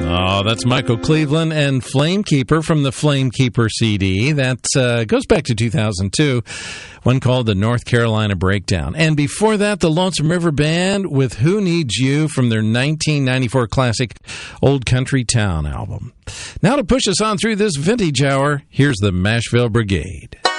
Oh, that's Michael Cleveland and Flamekeeper from the Flamekeeper CD. That goes back to 2002, one called the North Carolina Breakdown. And before that, the Lonesome River Band with Who Needs You from their 1994 classic Old Country Town album. Now to push us on through this vintage hour, here's the Mashville Brigade.